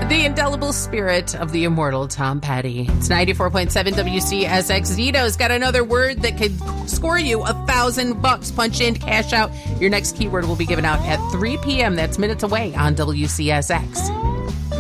The indelible spirit of the immortal Tom Petty. It's 94.7 WCSX. Zito's got another word that could score you $1,000. Punch in, cash out. Your next keyword will be given out at 3 p.m. That's minutes away on WCSX.